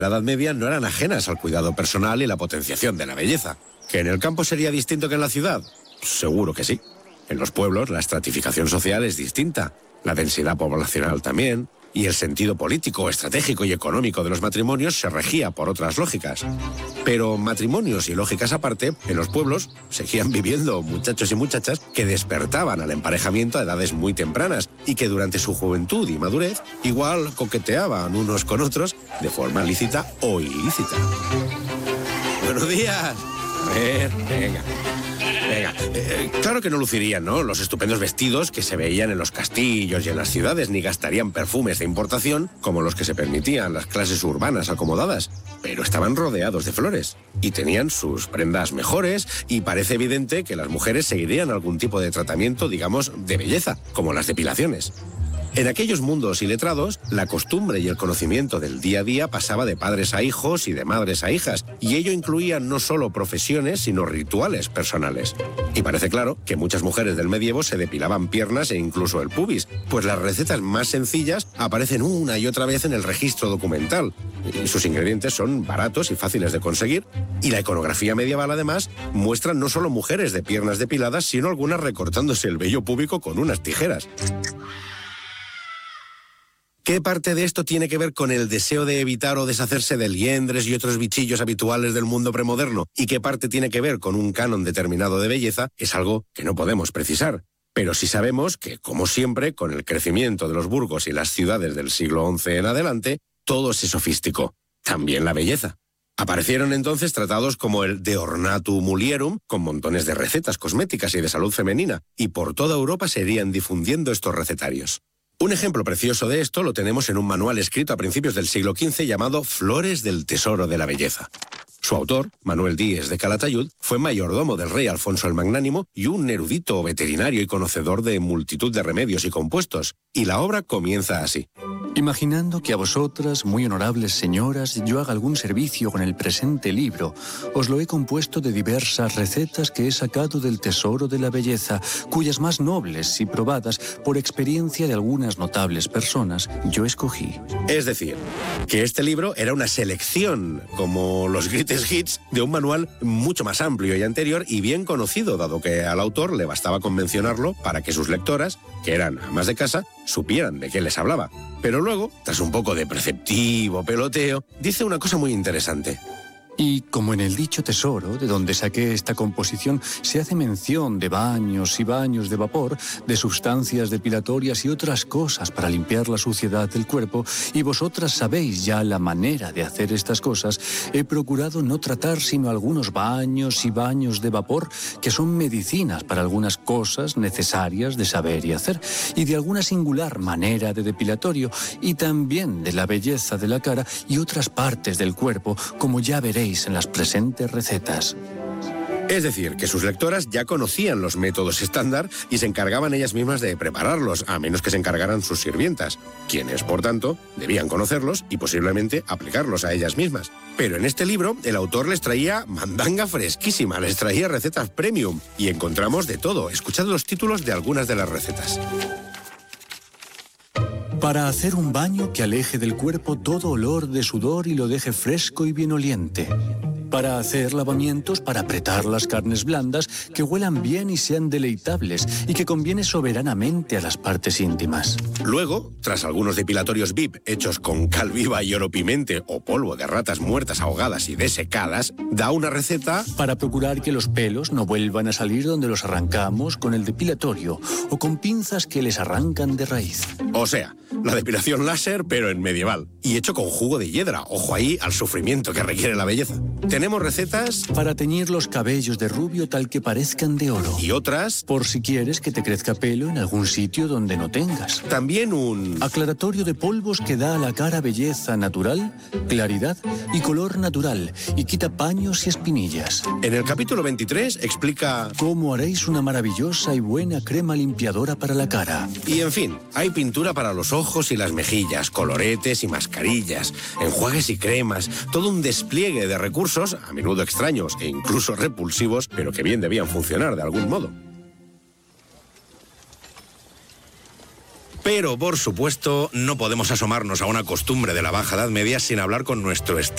la Edad Media no eran ajenas al cuidado personal y la potenciación de la belleza. ¿Que en el campo sería distinto que en la ciudad? Seguro que sí. En los pueblos la estratificación social es distinta, la densidad poblacional también, y el sentido político, estratégico y económico de los matrimonios se regía por otras lógicas. Pero matrimonios y lógicas aparte, en los pueblos seguían viviendo muchachos y muchachas que despertaban al emparejamiento a edades muy tempranas y que durante su juventud y madurez igual coqueteaban unos con otros de forma lícita o ilícita. ¡Buenos días! A ver, venga. Claro que no lucirían, ¿no?, los estupendos vestidos que se veían en los castillos y en las ciudades, ni gastarían perfumes de importación como los que se permitían las clases urbanas acomodadas. Pero estaban rodeados de flores y tenían sus prendas mejores y parece evidente que las mujeres seguirían algún tipo de tratamiento, digamos, de belleza, como las depilaciones. En aquellos mundos iletrados, la costumbre y el conocimiento del día a día pasaba de padres a hijos y de madres a hijas, y ello incluía no solo profesiones, sino rituales personales. Y parece claro que muchas mujeres del medievo se depilaban piernas e incluso el pubis, pues las recetas más sencillas aparecen una y otra vez en el registro documental. Y sus ingredientes son baratos y fáciles de conseguir, y la iconografía medieval además muestra no solo mujeres de piernas depiladas, sino algunas recortándose el vello púbico con unas tijeras. ¿Qué parte de esto tiene que ver con el deseo de evitar o deshacerse de liendres y otros bichillos habituales del mundo premoderno? ¿Y qué parte tiene que ver con un canon determinado de belleza? Es algo que no podemos precisar. Pero sí sabemos que, como siempre, con el crecimiento de los burgos y las ciudades del siglo XI en adelante, todo se sofisticó, también la belleza. Aparecieron entonces tratados como el De Ornatu Mulierum, con montones de recetas cosméticas y de salud femenina, y por toda Europa se irían difundiendo estos recetarios. Un ejemplo precioso de esto lo tenemos en un manual escrito a principios del siglo XV llamado Flores del Tesoro de la Belleza. Su autor, Manuel Díez de Calatayud, fue mayordomo del rey Alfonso el Magnánimo y un erudito veterinario y conocedor de multitud de remedios y compuestos. Y la obra comienza así. Imaginando que a vosotras, muy honorables señoras, yo haga algún servicio con el presente libro, os lo he compuesto de diversas recetas que he sacado del tesoro de la belleza, cuyas más nobles y probadas por experiencia de algunas notables personas yo escogí. Es decir, que este libro era una selección, como los Greatest Hits, de un manual mucho más amplio y anterior y bien conocido, dado que al autor le bastaba con mencionarlo para que sus lectoras, que eran amas de casa, supieran de qué les hablaba. Pero luego, tras un poco de preceptivo peloteo, dice una cosa muy interesante. Y como en el dicho tesoro, de donde saqué esta composición, se hace mención de baños y baños de vapor, de sustancias depilatorias y otras cosas para limpiar la suciedad del cuerpo, y vosotras sabéis ya la manera de hacer estas cosas, he procurado no tratar sino algunos baños y baños de vapor, que son medicinas para algunas cosas necesarias de saber y hacer, y de alguna singular manera de depilatorio, y también de la belleza de la cara y otras partes del cuerpo, como ya veréis en las presentes recetas. Es decir, que sus lectoras ya conocían los métodos estándar y se encargaban ellas mismas de prepararlos, a menos que se encargaran sus sirvientas, quienes, por tanto, debían conocerlos y posiblemente aplicarlos a ellas mismas. Pero en este libro, el autor les traía mandanga fresquísima, les traía recetas premium, y encontramos de todo. Escuchad los títulos de algunas de las recetas. Para hacer un baño que aleje del cuerpo todo olor de sudor y lo deje fresco y bien oliente. Para hacer lavamientos para apretar las carnes blandas que huelan bien y sean deleitables y que conviene soberanamente a las partes íntimas. Luego, tras algunos depilatorios VIP hechos con cal viva y oro pimente o polvo de ratas muertas ahogadas y desecadas, da una receta para procurar que los pelos no vuelvan a salir donde los arrancamos con el depilatorio o con pinzas que les arrancan de raíz. O sea, la depilación láser pero en medieval y hecho con jugo de hiedra. Ojo ahí al sufrimiento que requiere la belleza. Tenemos recetas para teñir los cabellos de rubio tal que parezcan de oro. Y otras por si quieres que te crezca pelo en algún sitio donde no tengas. También un aclaratorio de polvos que da a la cara belleza natural, claridad y color natural y quita paños y espinillas. En el capítulo 23 explica cómo haréis una maravillosa y buena crema limpiadora para la cara. Y en fin, hay pintura para los ojos y las mejillas, coloretes y mascarillas, enjuagues y cremas, todo un despliegue de recursos, a menudo extraños e incluso repulsivos, pero que bien debían funcionar de algún modo. Pero, por supuesto, no podemos asomarnos a una costumbre de la Baja Edad Media sin hablar con nuestro